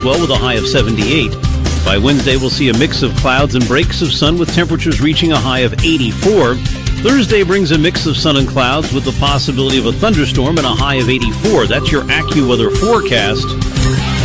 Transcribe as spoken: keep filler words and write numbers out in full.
well with a high of seventy-eight. By Wednesday, we'll see a mix of clouds and breaks of sun with temperatures reaching a high of eighty-four. Thursday brings a mix of sun and clouds with the possibility of a thunderstorm and a high of eighty-four. That's your AccuWeather forecast.